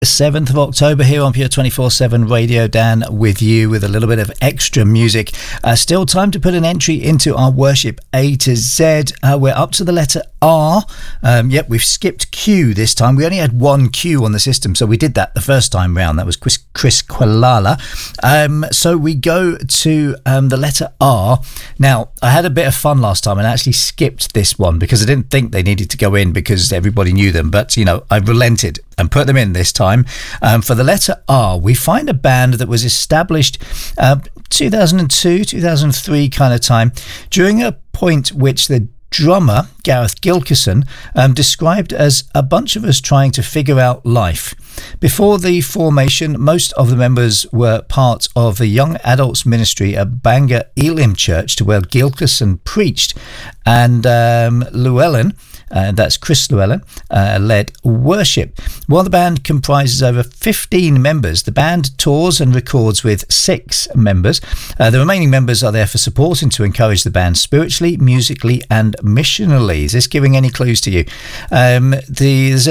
7th of October here on Pure 24/7 Radio. Dan with you with a little bit of extra music. Still time to put an entry into our worship A to Z. We're up to the letter R. Yep, we've skipped Q this time. We only had one Q on the system, so we did that the first time round. That was Chris Quilala. So we go to the letter R. Now, I had a bit of fun last time and actually skipped this one because I didn't think they needed to go in because everybody knew them. But, you know, I relented and put them in this time. For the letter R, we find a band that was established 2002, 2003 kind of time, during a point which the drummer, Gareth Gilkison, described as a bunch of us trying to figure out life. Before the formation, most of the members were part of the young adults ministry at Bangor Elim Church, to where Gilkison preached, and Llewellyn, that's Chris Llewellyn, led worship. While the band comprises over 15 members, the band tours and records with 6 members. The remaining members are there for support and to encourage the band spiritually, musically and missionally. Is this giving any clues to you? There's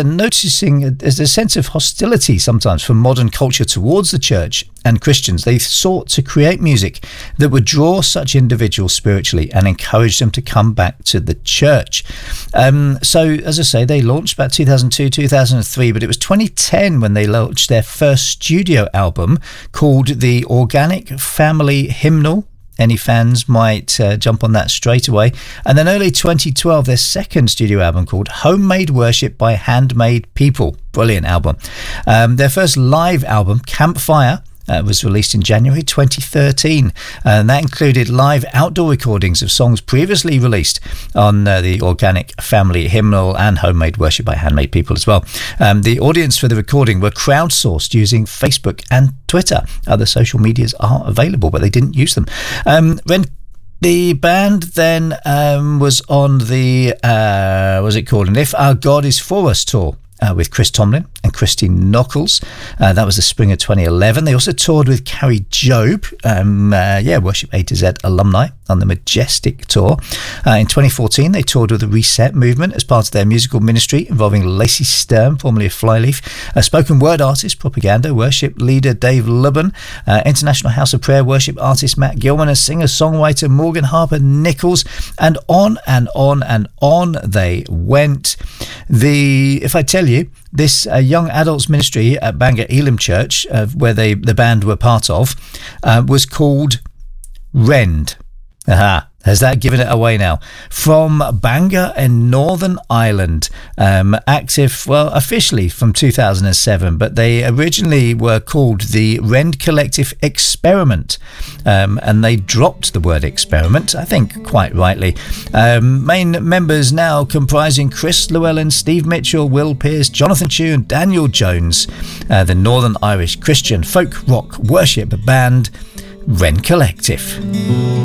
a sense of hostility sometimes from modern culture towards the church and Christians. They sought to create music that would draw such individuals spiritually and encourage them to come back to the church. So, as I say, they launched about 2002, 2003, but it was 2010 when they launched their first studio album called The Organic Family Hymnal. Any fans might jump on that straight away. And then early 2012, their second studio album called Homemade Worship by Handmade People. Brilliant album. Their first live album, Campfire, was released in January 2013, and that included live outdoor recordings of songs previously released on the Organic Family Hymnal and Homemade Worship by Handmade People as well. The audience for the recording were crowdsourced using Facebook and Twitter. Other social medias are available, but they didn't use them. When the band then was on the, what was it called? And If Our God Is For Us tour. With Chris Tomlin and Christine Knuckles. That was the spring of 2011. They also toured with Carrie Job, Worship A to Z alumni, on the Majestic tour. In 2014, they toured with the Reset Movement as part of their musical ministry involving Lacey Sturm, formerly of Flyleaf, a spoken word artist, Propaganda, worship leader Dave Lubban, International House of Prayer worship artist Matt Gilman, a singer-songwriter Morgan Harper Nichols, and on and on and on they went. If I tell you, this young adults ministry at Bangor Elim Church, where the band were part of, was called Rend. Aha. Has that given it away now? From Bangor in Northern Ireland, active, officially from 2007, but they originally were called the Rend Collective Experiment, and they dropped the word experiment, I think quite rightly. Main members now comprising Chris Llewellyn, Steve Mitchell, Will Pearce, Jonathan Chu and Daniel Jones, the Northern Irish Christian folk rock worship band Rend Collective.